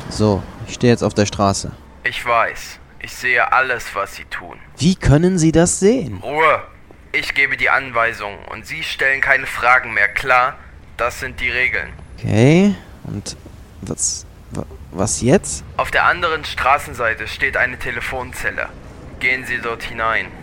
So, ich stehe jetzt auf der Straße. Ich weiß. Ich sehe alles, was Sie tun. Wie können Sie das sehen? Ruhe! Ich gebe die Anweisung und Sie stellen keine Fragen mehr, klar? Das sind die Regeln. Okay, und was jetzt? Auf der anderen Straßenseite steht eine Telefonzelle. Gehen Sie dort hinein.